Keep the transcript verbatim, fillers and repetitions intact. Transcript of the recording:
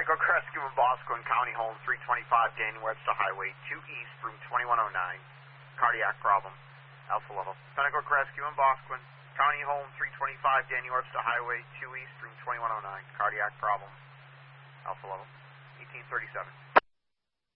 Pentago Rescue in Bosquen, County Home three twenty-five, Daniel Webster Highway, two East, room twenty-one oh nine. Cardiac problem. Alpha level. Pentago Rescue in Bosquen, County Home three twenty-five, Daniel Webster Highway, two East, room twenty-one oh nine. Cardiac problem. Alpha level. eighteen thirty-seven.